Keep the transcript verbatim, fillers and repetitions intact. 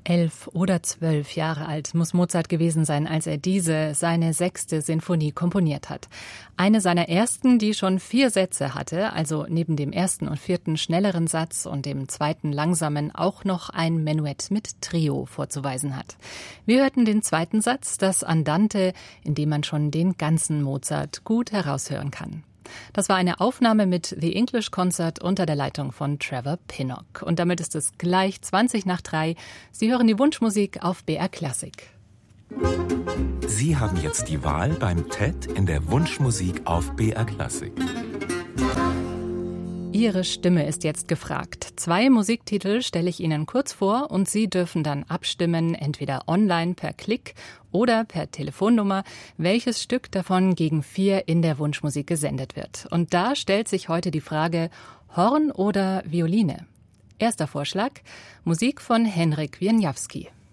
Elf oder zwölf Jahre alt muss Mozart gewesen sein, als er diese, seine sechste Sinfonie komponiert hat. Eine seiner ersten, die schon vier Sätze hatte, also neben dem ersten und vierten schnelleren Satz und dem zweiten langsamen auch noch ein Menuett mit Trio vorzuweisen hat. Wir hörten den zweiten Satz, das Andante, in dem man schon den ganzen Mozart gut heraushören kann. Das war eine Aufnahme mit The English Concert unter der Leitung von Trevor Pinnock. Und damit ist es gleich zwanzig nach drei. Sie hören die Wunschmusik auf B R Klassik. Sie haben jetzt die Wahl beim T E D in der Wunschmusik auf B R Klassik. Ihre Stimme ist jetzt gefragt. Zwei Musiktitel stelle ich Ihnen kurz vor und Sie dürfen dann abstimmen, entweder online per Klick oder per Telefonnummer, welches Stück davon gegen vier in der Wunschmusik gesendet wird. Und da stellt sich heute die Frage, Horn oder Violine? Erster Vorschlag, Musik von Henryk Wieniawski.